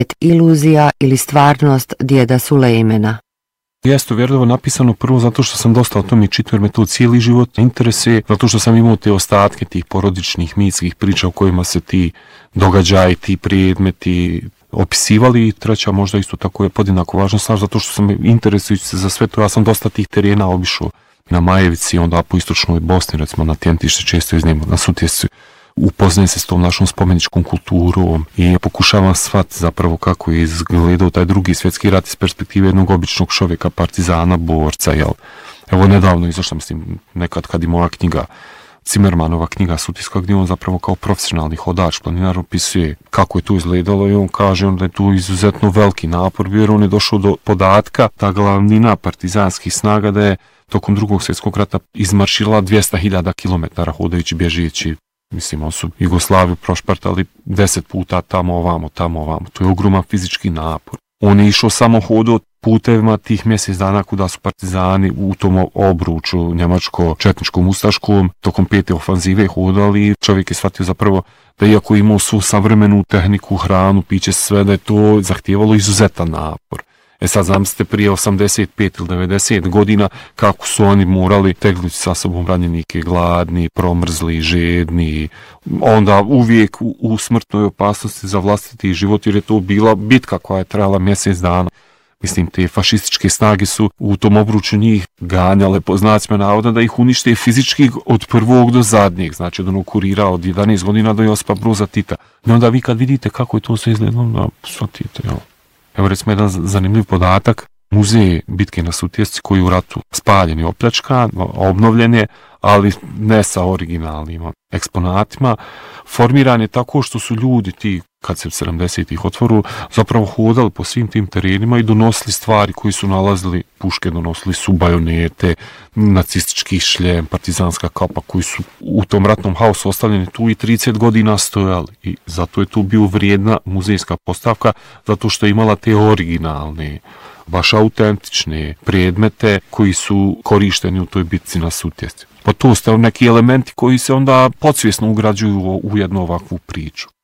iluzija ili stvarnost djeda Sulejmena. Jeste uvjerljivo napisano prvo zato što sam dosta o tome čitao jer me to cijeli život interesuje, zato što sam imao te ostatke tih porodičnih mitskih priča u kojima se ti događaji, ti predmeti opisivali i treća možda isto tako je podjednako važna stvar zato što sam interesujući se za sve to, ja sam dosta tih terena obišao na Majevici, onda po istočnoj Bosni, recimo na Tjentište često iznijemo, na Sutjesci. Upoznajem se s tom našom spomeničkom kulturom i pokušavam shvatiti zapravo kako je izgledao taj drugi svjetski rat iz perspektive jednog običnog čovjeka, partizana, borca, jel? Evo nedavno izašla, mislim, nekad kad je moja knjiga, Cimermanova knjiga Sutjeska, gdje on zapravo kao profesionalni hodač, planinar opisuje kako je to izgledalo i on kaže da je to izuzetno veliki napor, jer on je došao do podatka da glavnina partizanskih snaga da je tokom drugog svjetskog rata izmaršila 200.000 km hodajući, bježeći. Mislim, on su Jugoslaviju prošpartali 10 puta tamo ovamo. To je ogroman fizički napor. On je išao samo hodao putevima tih mjesec dana kuda su partizani u tom obruču njemačko-četničkom ustaškom tokom 5. ofanzive hodali. Čovjek je shvatio zapravo da iako imao svu savremenu tehniku, hranu, piće, sve, da je to zahtijevalo izuzetan napor. Sad zamislite prije 85 ili 90 godina kako su oni morali tegnuti sa sobom ranjenike, gladni, promrzli, žedni, onda uvijek u smrtnoj opasnosti za vlastiti život jer je to bila bitka koja je trajala mjesec dana. Mislim, te fašističke snage su u tom obruču njih ganjale, po znacima navoda, da ih unište fizički od prvog do zadnjeg, znači od onog kurira od 11 godina do Josipa Broza Tita. I onda vi kad vidite kako je to sve izgledalo, da shvatite, jel? Evo recimo jedan zanimljiv podatak, muzej bitke na Sutjesci koji je u ratu spaljen i opljačkan, obnovljen je, ali ne sa originalnim eksponatima, formiran je tako što su ljudi ti, kad se 70-ih otvoru, zapravo hodali po svim tim terenima i donosili stvari koji su nalazili, puške donosili su bajonete, nacistički šljem, partizanska kapa koji su u tom ratnom haosu ostavljeni tu i 30 godina stojali. I zato je tu bio vrijedna muzejska postavka, zato što je imala te originalne, baš autentične predmete koji su korišteni u toj bitci na Sutjesci. Pa to su neki elementi koji se onda podsvjesno ugrađuju u jednu ovakvu priču.